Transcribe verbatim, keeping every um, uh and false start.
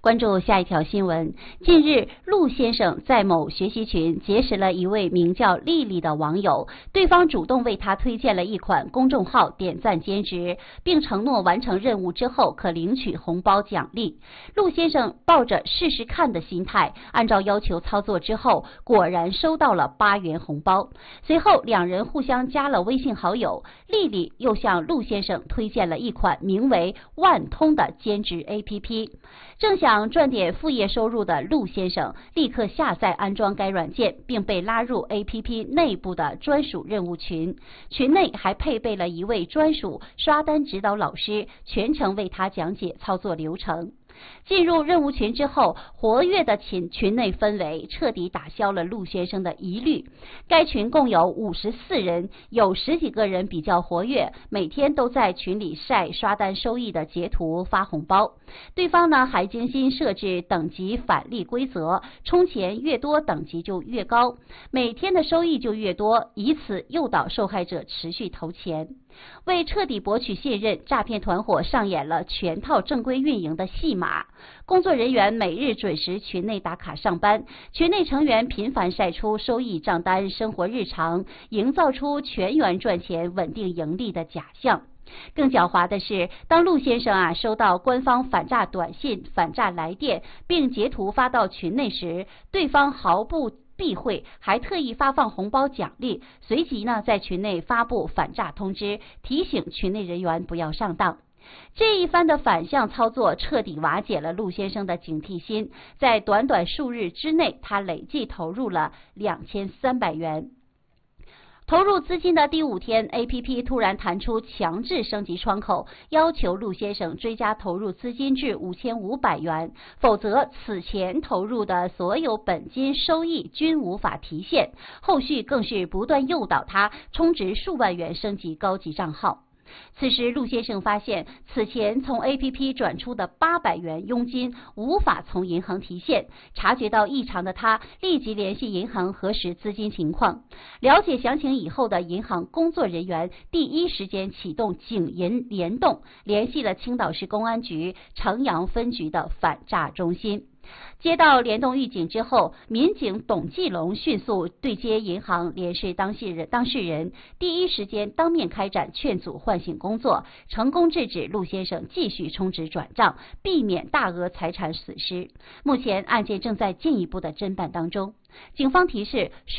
关注下一条新闻。近日，陆先生在某学习群结识了一位名叫丽丽的网友，对方主动为他推荐了一款公众号点赞兼职，并承诺完成任务之后可领取红包奖励。陆先生抱着试试看的心态，按照要求操作之后，果然收到了八元红包。随后，两人互相加了微信好友，丽丽又向陆先生推荐了一款名为万通的兼职 A P P。正想赚点副业收入的陆先生立刻下载安装该软件，并被拉入 A P P 内部的专属任务群，群内还配备了一位专属刷单指导老师，全程为他讲解操作流程。进入任务群之后，活跃的群群内氛围彻底打消了陆先生的疑虑。该群共有五十四人，有十几个人比较活跃，每天都在群里晒刷单收益的截图发红包。对方呢还精心设置等级返利规则，充钱越多等级就越高，每天的收益就越多，以此诱导受害者持续投钱。为彻底博取信任，诈骗团伙上演了全套正规运营的戏码。工作人员每日准时群内打卡上班，群内成员频繁晒出收益账单、生活日常，营造出全员赚钱、稳定盈利的假象。更狡猾的是，当陆先生啊收到官方反诈短信、反诈来电，并截图发到群内时，对方毫不避讳，还特意发放红包奖励，随即呢在群内发布反诈通知，提醒群内人员不要上当。这一番的反向操作彻底瓦解了陆先生的警惕心，在短短数日之内，他累计投入了两千三百元。投入资金的第五天 ，A P P 突然弹出强制升级窗口，要求陆先生追加投入资金至五千五百元，否则此前投入的所有本金收益均无法提现。后续更是不断诱导他充值数万元升级高级账号。此时，陆先生发现此前从 A P P 转出的八百元佣金无法从银行提现，察觉到异常的他立即联系银行核实资金情况。了解详情以后的银行工作人员第一时间启动警银联动，联系了青岛市公安局城阳分局的反诈中心。接到联动预警之后，民警董继龙迅速对接银行，联系当事人，当事人第一时间当面开展劝阻唤醒工作，成功制止陆先生继续充值转账，避免大额财产损失。目前案件正在进一步的侦办当中。警方提示。